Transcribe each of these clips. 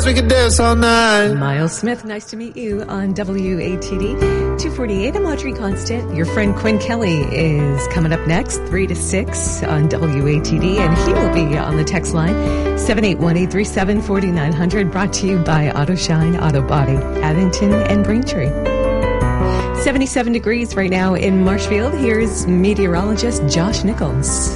We can dance all night. Miles Smith, nice to meet you on WATD 248. I'm Audrey Constant. Your friend Quinn Kelly is coming up next, 3 to 6 on WATD, and he will be on the text line 781-837-4900, brought to you by Auto Shine Auto Body, Abington and Braintree. 77 degrees right now in Marshfield. Here's meteorologist Josh Nichols.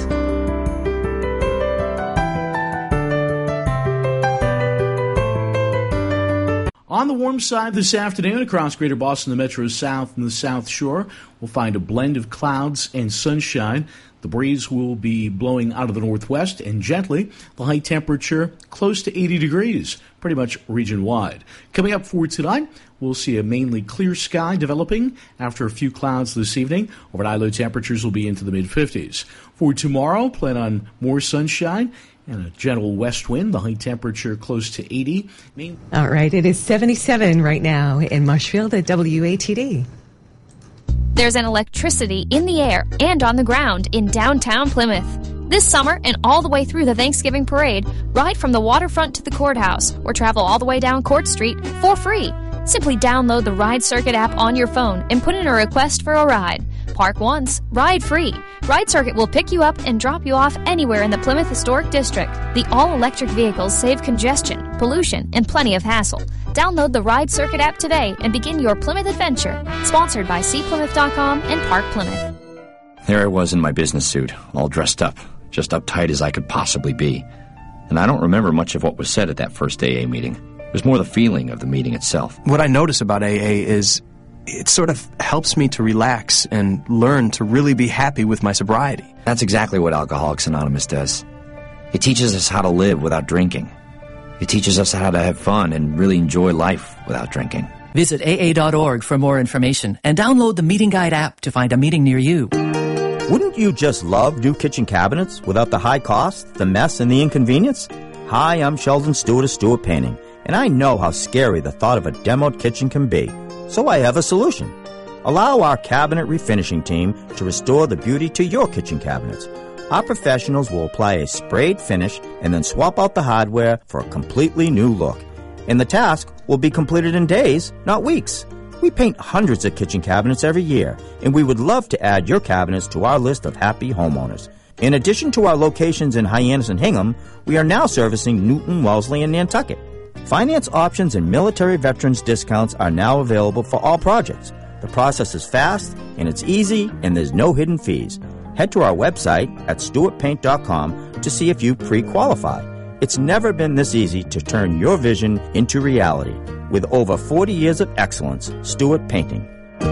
On the warm side this afternoon, across Greater Boston, the Metro South and the South Shore, we'll find a blend of clouds and sunshine. The breeze will be blowing out of the northwest and gently. The high temperature close to 80 degrees, pretty much region-wide. Coming up for tonight, we'll see a mainly clear sky developing after a few clouds this evening. Overnight low temperatures will be into the mid-50s. For tomorrow, plan on more sunshine and a gentle west wind, the high temperature close to 80. All right, it is 77 right now in Marshfield at WATD. There's an electricity in the air and on the ground in downtown Plymouth. This summer and all the way through the Thanksgiving parade, ride from the waterfront to the courthouse or travel all the way down Court Street for free. Simply download the Ride Circuit app on your phone and put in a request for a ride. Park once, ride free. Ride Circuit will pick you up and drop you off anywhere in the Plymouth Historic District. The all-electric vehicles save congestion, pollution, and plenty of hassle. Download the Ride Circuit app today and begin your Plymouth adventure. Sponsored by cplymouth.com and Park Plymouth. There I was in my business suit, all dressed up, just uptight as I could possibly be. And I don't remember much of what was said at that first AA meeting. It was more the feeling of the meeting itself. What I notice about AA is it sort of helps me to relax and learn to really be happy with my sobriety. That's exactly what Alcoholics Anonymous does. It teaches us how to live without drinking. It teaches us how to have fun and really enjoy life without drinking. Visit AA.org for more information and download the Meeting Guide app to find a meeting near you. Wouldn't you just love new kitchen cabinets without the high cost, the mess, and the inconvenience? Hi, I'm Sheldon Stewart of Stewart Painting, and I know how scary the thought of a demoed kitchen can be. So I have a solution. Allow our cabinet refinishing team to restore the beauty to your kitchen cabinets. Our professionals will apply a sprayed finish and then swap out the hardware for a completely new look. And the task will be completed in days, not weeks. We paint hundreds of kitchen cabinets every year, and we would love to add your cabinets to our list of happy homeowners. In addition to our locations in Hyannis and Hingham, we are now servicing Newton, Wellesley, and Nantucket. Finance options and military veterans discounts are now available for all projects. The process is fast, and it's easy, and there's no hidden fees. Head to our website at stewartpaint.com to see if you pre-qualify. It's never been this easy to turn your vision into reality. With over 40 years of excellence, Stewart Painting.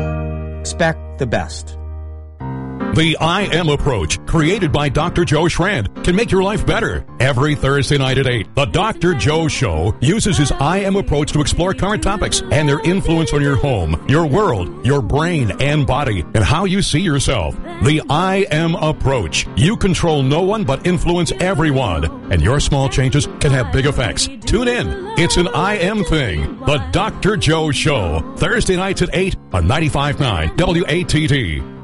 Expect the best. The I Am Approach, created by Dr. Joe Schrand, can make your life better. Every Thursday night at 8, the Dr. Joe Show uses his I Am Approach to explore current topics and their influence on your home, your world, your brain and body, and how you see yourself. The I Am Approach. You control no one but influence everyone, and your small changes can have big effects. Tune in. It's an I Am thing. The Dr. Joe Show, Thursday nights at 8 on 95.9 WATD.